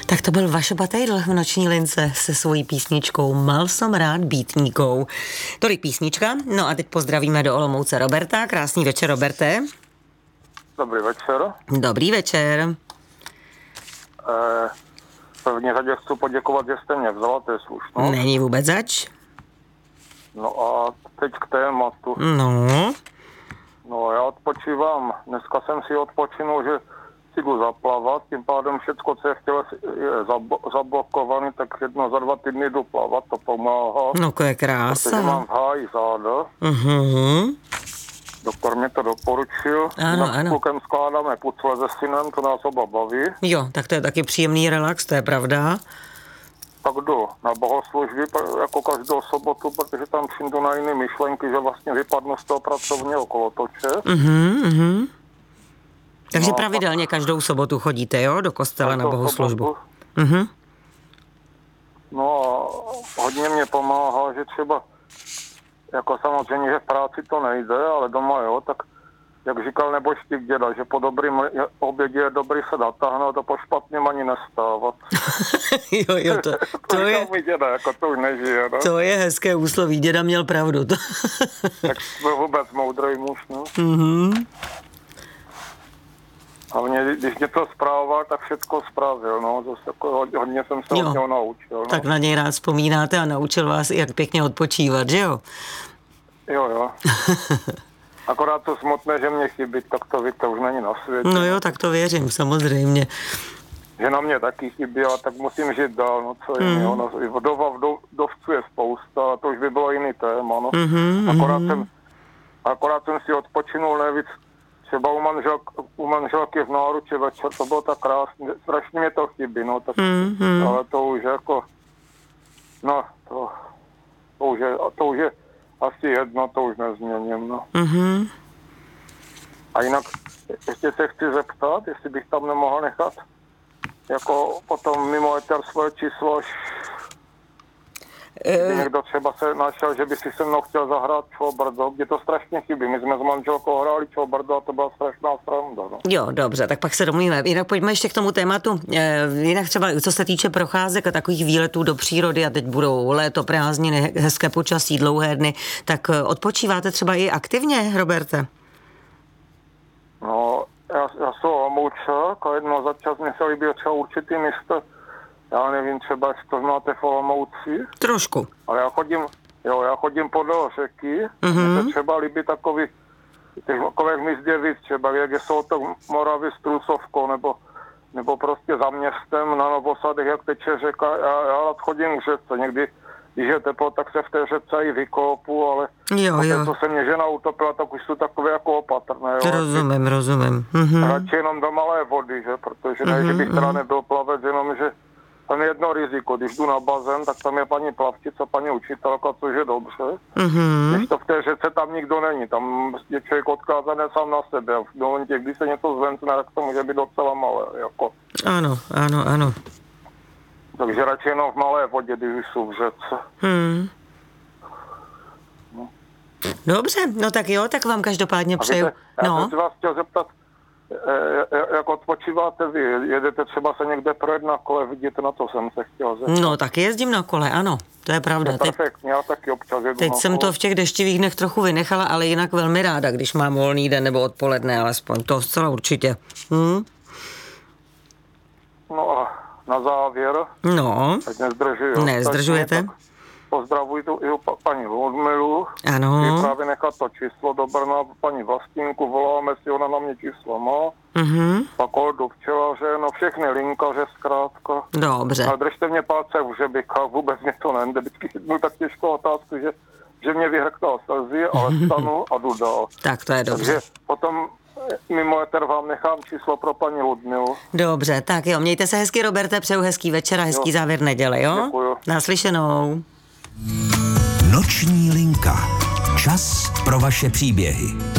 Tak to byl Vašo Batejdl v Noční lince se svojí písničkou Mal som rád býtníkou. Tolik písnička. No a teď pozdravíme do Olomouce Roberta. Krásný večer, Roberte. Dobrý večer. Dobrý večer. V první řadě chci poděkovat, že jste mě vzala, to je slušno. Není vůbec zač. No a teď k tématu. No já odpočívám. Dneska jsem si odpočinul, že si jdu zaplavat, tím pádem všecko, co je v těle, je zablokované, tak jedno za 2 týdny jdu plavat, to pomáhá. No to je krása. Protože mám v háji záda. Doktor mě to doporučil. Ano. S klukem skládáme pucle se synem, to nás oba baví. Jo, tak to je taky příjemný relax, to je pravda. Tak jdu na bohoslužby jako každou sobotu, protože tam přijdu na jiné myšlenky, že vlastně vypadnu z toho pracovního kolotoče. Takže pravidelně každou sobotu chodíte, jo, do kostela na bohoslužbu. No a hodně mě pomáhá, že třeba, jako samozřejmě, že v práci to nejde, ale doma jo, tak jak říkal nebožtík děda, že po dobrým obědě je dobrý se natáhnout a po špatným ani nestávat. jo, to je... můj děda, jako to už nežije, no? To je hezké úsloví, děda měl pravdu. Tak byl vůbec moudrý muž, no? Hlavně, když mě to zpravoval, tak všechno spravil, no, zase jako hodně jsem se od něho naučil, no. Tak na něj rád vzpomínáte a naučil vás, jak pěkně odpočívat, že jo? Jo. Akorát to smutné, že mě chybí, tak to víte, už není na světě. No jo, tak to věřím, samozřejmě. Že na mě taky chybí, ale tak musím žít dál, no co jiného. No, vdovců je spousta, ale to už by bylo jiný téma, no. Akorát jsem si odpočinul nejvíc. Třeba u manželky v náruči večer, to bylo tak krásné, strašně mě to chybí, no, tak, ale to už jako, no, to už je asi jedno, to už nezměním, no. A jinak, ještě se chci zeptat, jestli bych tam nemohl nechat, jako potom mimo éter svoje číslo, kdyby někdo třeba se našel, že by si se mnou chtěl zahrát Čobrdo, kde to strašně chybí. My jsme s manželkou hráli Čobrdo a to byla strašná sranda. No. Jo, dobře, tak pak se domluvíme. Jinak pojďme ještě k tomu tématu. Jinak třeba, co se týče procházek a takových výletů do přírody, a teď budou léto, prázdniny, hezké počasí, dlouhé dny, tak odpočíváte třeba i aktivně, Roberte? No, já jsem Olomoučák a jednou za čas mě se líbí třeba určitý místo. Já nevím, třeba jak to znáte v Olomouci. Trošku. Ale já chodím podél řeky. Mně se třeba líbí takových míst je víc, třeba jak jsou to Moravy s Trusovkou, nebo prostě za městem na Novosadech, jak teče řeka. Já rád chodím k řece. Někdy, když je teplo, tak se v té řece i vykopu, ale to se mě žena utopila, tak už jsou takové jako opatrné. Jo? Rozumím. Radši jenom do malé vody, že? Protože ne, že bych teda nebyl plavec, jenom že tam je jedno riziko. Když jdu na bazén, tak tam je paní plavčice, paní učitelka, což je dobře. Když to v té řece tam nikdo není, tam je člověk odkázaný sám na sebe. V momentě, když se něco zvencne, tak to může být docela malé. Jako. Ano. Takže radši jenom v malé vodě, když jsou v řece. Dobře, no tak jo, tak vám každopádně přeju. Já jsem si vás chtěl zeptat, jak odpočíváte vy? Jedete třeba se někde projet na kole, vidíte, na to jsem se chtěl zeptat. No, taky jezdím na kole, ano, to je pravda. Perfektně, já taky občas jedu teď na jsem kole. to v těch deštivých dnech trochu vynechala, ale jinak velmi ráda, když mám volný den nebo odpoledne, alespoň, to zcela určitě. No a na závěr, ať nezdržuju. Nezdržujete? Pozdravuji tu i paní Ludmilu. Ano. Je právě nechat to číslo do Brna, paní Vlastínku, voláme si, ona na mě číslo má. Pak Oldu Včelaře, no všechny linkaře zkrátka. Dobře. A držte mě palce v žebikách, vůbec mě to nejde. Vždycky chytnu tak těžkou otázku, že mě vyhrktal slzy, ale stanu a jdu dál. Tak to je dobře. Takže potom mimo éter vám nechám číslo pro paní Ludmilu. Dobře, tak jo, mějte se hezky, Roberte, přeju hezký večer a hezký závěr neděle, jo? Děkuju. Naslyšenou. Noční linka. Čas pro vaše příběhy.